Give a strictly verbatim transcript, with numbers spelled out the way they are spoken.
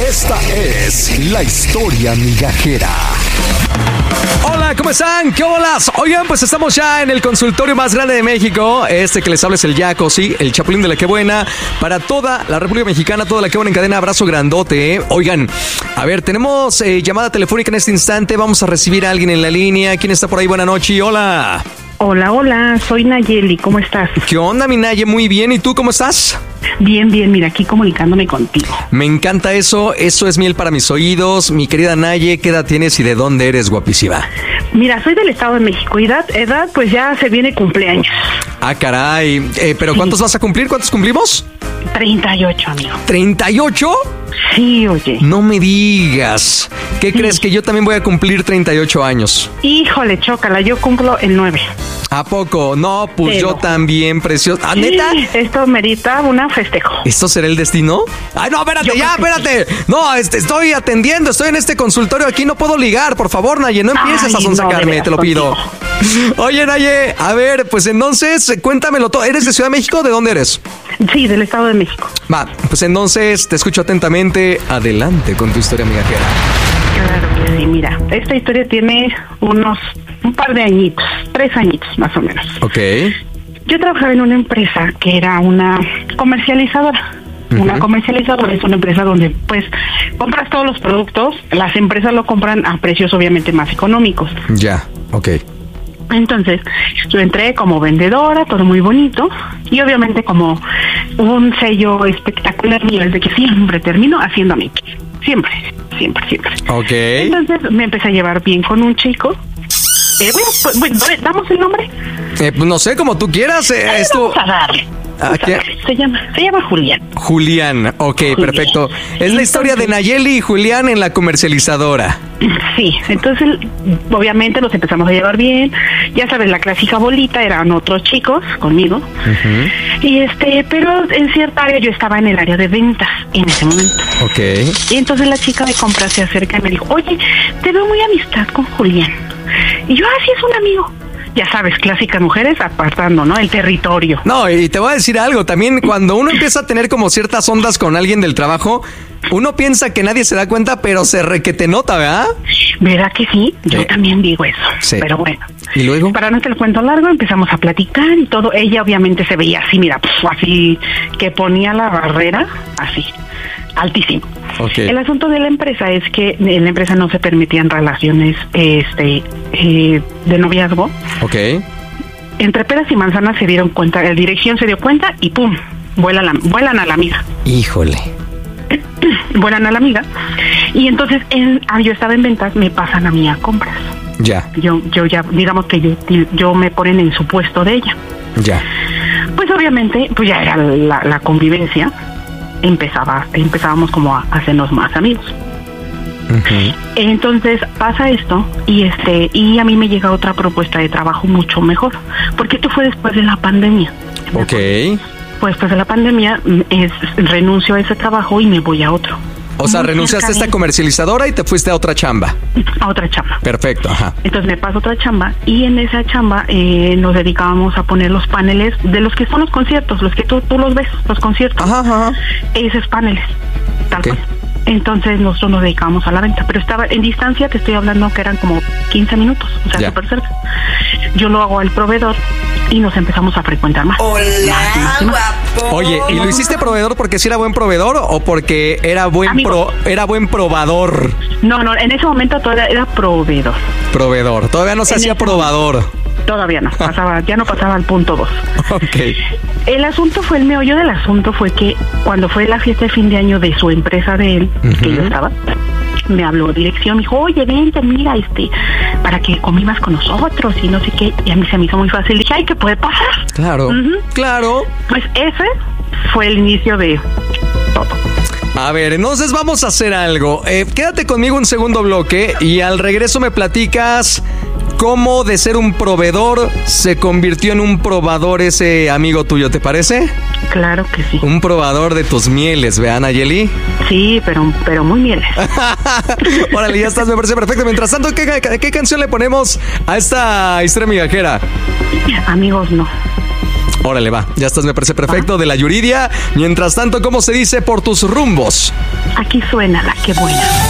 Esta es la historia migajera. Hola, ¿cómo están? ¿Qué bolas? Oigan, pues estamos ya en el consultorio más grande de México. Este que les habla es el Yaco, sí, el Chapulín de la Que Buena. Para toda la República Mexicana, toda la Que Buena en cadena, abrazo grandote, ¿eh? Oigan, a ver, tenemos eh, llamada telefónica en este instante. Vamos a recibir a alguien en la línea. ¿Quién está por ahí? Buenas noches, hola. Hola, hola, soy Nayeli, ¿cómo estás? ¿Qué onda, mi Naye? Muy bien, ¿y tú cómo estás? Bien, bien, mira, aquí comunicándome contigo. Me encanta eso, eso es miel para mis oídos. Mi querida Naye, ¿qué edad tienes y de dónde eres, guapísima? Mira, soy del Estado de México, edad, edad pues ya se viene cumpleaños. Ah, caray, eh, ¿pero sí. ¿Cuántos vas a cumplir? ¿Cuántos cumplimos? treinta y ocho, amigo. ¿treinta y ocho? Sí, oye. No me digas. ¿Qué sí. crees? Que yo también voy a cumplir treinta y ocho años. Híjole, chócala, yo cumplo el nueve. ¿A poco? No, pues Pero. yo también, precioso. ¿Ah, neta? Esto merita una festejo. ¿Esto será el destino? Ay, no, espérate, yo ya, espérate. Sí. No, este, estoy atendiendo, estoy en este consultorio aquí, no puedo ligar, por favor, Naye, no empieces Ay, a sonsacarme, no, te lo pido. Contigo. Oye, Naye, a ver, pues entonces, cuéntamelo todo. ¿Eres de Ciudad de México? ¿De dónde eres? Sí, del Estado de México. Va, pues entonces, te escucho atentamente. Adelante con tu historia migajera. Claro que sí, mira, esta historia tiene unos, un par de añitos, tres añitos más o menos. Ok. Yo trabajaba en una empresa que era una comercializadora. Uh-huh. Una comercializadora es una empresa donde pues compras todos los productos, las empresas lo compran a precios obviamente más económicos. Ya, ok. Entonces, yo entré como vendedora, todo muy bonito, y obviamente como un sello espectacular mío es de que siempre termino haciendo amigos. Siempre, siempre, siempre. Ok. Entonces me empecé a llevar bien con un chico. Eh, bueno, pues, bueno, ¿damos el nombre? Eh, pues no sé, como tú quieras. Eh, Ay, esto... Vamos a darle. ¿A qué? Se llama, se llama Julián. Julián, ok, Julián. Perfecto. Es entonces, la historia de Nayeli y Julián en la comercializadora. Sí, entonces obviamente nos empezamos a llevar bien. Ya sabes, la clásica bolita eran otros chicos conmigo. Uh-huh. Y este, pero en cierta área yo estaba en el área de ventas en ese momento. Ok. Y entonces la chica de compras se acerca y me dijo, oye, te veo muy amistad con Julián. Y yo, ah, sí, es un amigo. Ya sabes, clásicas mujeres apartando, ¿no? El territorio. No, y te voy a decir algo. También cuando uno empieza a tener como ciertas ondas con alguien del trabajo, uno piensa que nadie se da cuenta, pero se requete nota, ¿verdad? ¿Verdad que sí? Yo eh, también digo eso. Sí. Pero bueno. ¿Y luego? Para no te lo cuento largo, empezamos a platicar y todo. Ella obviamente se veía así, mira, pf, así que ponía la barrera así, altísimo. Okay. El asunto de la empresa es que en la empresa no se permitían relaciones este eh, de noviazgo. Ok. Entre peras y manzanas se dieron cuenta, la dirección se dio cuenta y ¡pum! Vuelan, la, vuelan a la amiga. Híjole. Vuelan a la amiga. Y entonces en, ah, yo estaba en ventas, me pasan a mí a compras. Ya. Yo, yo ya, digamos que yo, yo me ponen en su puesto de ella. Ya. Pues obviamente, pues ya era la, la convivencia. Empezaba, empezábamos como a hacernos más amigos. Uh-huh. Entonces pasa esto y este y a mí me llega otra propuesta de trabajo mucho mejor, porque esto fue después de la pandemia. Ok. Pues después de la pandemia es, renuncio a ese trabajo y me voy a otro. O sea, renunciaste a esta comercializadora y te fuiste a otra chamba. A otra chamba. Perfecto, ajá. Entonces me paso a otra chamba y en esa chamba eh, nos dedicábamos a poner los paneles de los que son los conciertos, los que tú, tú los ves, los conciertos. Ajá, ajá. Esos paneles, tal okay. cual. Entonces nosotros nos dedicábamos a la venta, pero estaba en distancia, te estoy hablando que eran como quince minutos, o sea, súper cerca. Yo lo hago al proveedor y nos empezamos a frecuentar más. Hola, más, más, más. guapo. Oye, ¿y lo hiciste proveedor porque sí era buen proveedor o porque era buen Amigo, pro, era buen probador? No, no, en ese momento todavía era proveedor. Proveedor, todavía no se en hacía probador. Momento, todavía no, pasaba, ya no pasaba al punto dos. Ok. El asunto fue, el meollo del asunto fue que cuando fue la fiesta de fin de año de su empresa de él, uh-huh. que yo estaba, me habló dirección, me dijo, oye, vente, mira, este, para que convivas con nosotros y no sé qué, y a mí se me hizo muy fácil, dije, ay, ¿qué puede pasar? Claro, uh-huh. claro. Pues ese fue el inicio de todo. A ver, entonces vamos a hacer algo. Eh, quédate conmigo un segundo bloque y al regreso me platicas cómo de ser un proveedor se convirtió en un probador ese amigo tuyo, ¿te parece? Claro que sí. Un probador de tus mieles, ¿vean, Nayeli? Sí, pero, pero muy mieles. Órale, ya estás, me parece perfecto. Mientras tanto, ¿qué, qué canción le ponemos a esta historia migajera? Amigos, no. Órale, va. Ya estás, me parece perfecto. ¿Va? De la Yuridia. Mientras tanto, ¿cómo se dice por tus rumbos? Aquí suena la que buena.